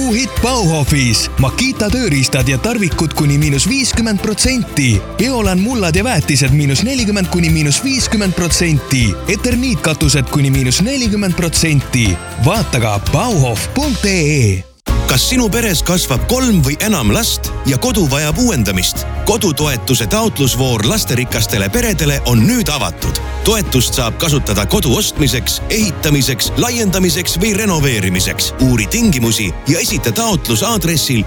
jõuhitt Bauhofis. Makita tööriistad ja tarvikud kuni -50%. Eolan mullad ja väetised -40 kuni -50%. Eterniitkatused kuni -40%. Vaata ka bauhof.ee. Kas sinu peres kasvab 3 või enam last ja kodu vajab uuendamist? Kodutoetuse taotlusvoor lasterikastele peredele on nüüd avatud. Toetust saab kasutada kodu ostmiseks, ehitamiseks, laiendamiseks või renoveerimiseks. Uuri tingimusi ja esita taotlus aadressil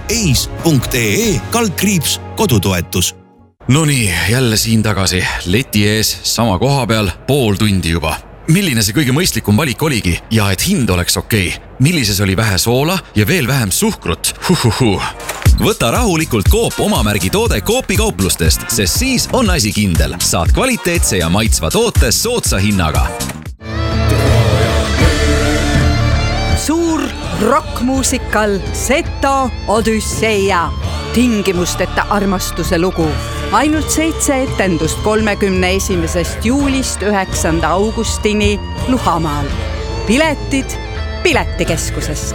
eis.ee/kodutoetus. Nonii, jälle siin tagasi. Leti ees, sama koha peal, pool tundi juba. Milline see kõige mõistlikum valik oligi ja et hind oleks okei? Millises oli vähe soola ja veel vähem suhkrut? Võta rahulikult Coop omamärgi toode Coopi kauplustest, sest siis on asi kindel. Saad kvaliteetse ja maitsva toote soodsa hinnaga. Suur rockmuusikal Seto Odüsseia. Tingimusteta armastuse lugu. Ainult 7 etendust 31. juulist 9. augustini Luhamaal. Piletid Piletikeskusest.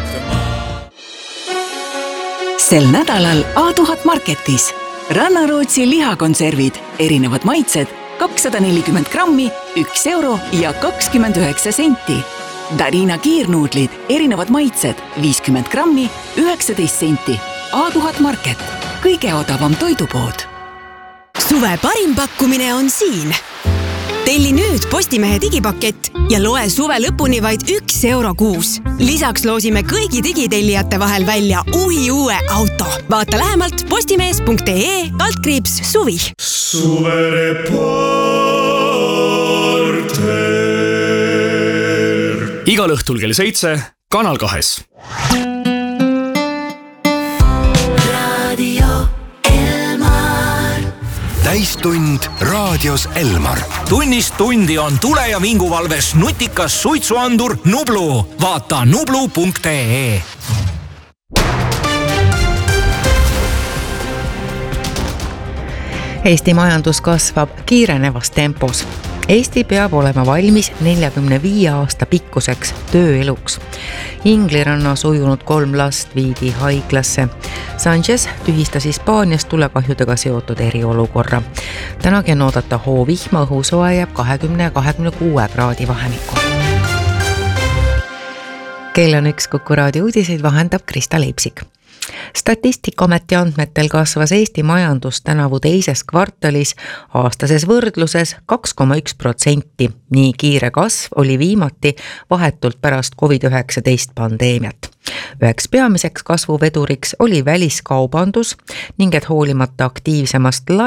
Sel nädalal A1000 Marketis. Rannarootsi lihakonservid, erinevad maitsed, 240 grammi, 1 euro ja 29 senti. Darina kiirnuudlid, erinevad maitsed, 50 grammi, 19 senti. A1000 Market, kõige odavam toidupood. Suve parim pakkumine on siin. Telli nüüd Postimehe digipakett ja loe suve lõpuni vaid 1 euro kuus. Lisaks loosime kõigi digitellijate vahel välja uue auto. Vaata lähemalt postimees.ee/suvi. Suvereporter. Igal õhtul kell 7, Kanal 2. Täistund raadios Elmar. Tunnist tundi on tule- ja vinguvalves nutikas suitsuandur Nublu. Vaata nublu.ee. Eesti majandus kasvab kiirenevas tempos. Eesti peab olema valmis 45 aasta pikkuseks tööeluks. Inglirannas ujunud 3 last viidi haiglasse. Sanchez tühistas Hispaanias tulekahjudega seotud eriolukorra. Tänagi on oodata hoovihma, õhusoe jääb 20 ja 26 kraadi vahemikku. Kell on 1, Kuku raadio uudiseid vahendab Krista Leipsik. Statistikaameti andmetel kasvas Eesti majandus tänavu teises kvartalis aastases võrdluses 2,1%. Nii kiire kasv oli viimati vahetult pärast COVID-19 pandeemiat. Üheks peamiseks kasvuveduriks oli väliskaubandus ning et hoolimata aktiivsemast